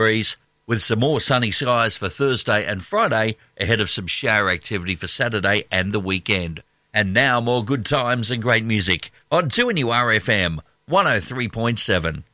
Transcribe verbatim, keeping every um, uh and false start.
degrees, with some more sunny skies for Thursday and Friday ahead of some shower activity for Saturday and the weekend. And now more good times and great music on two N U R F M one oh three point seven.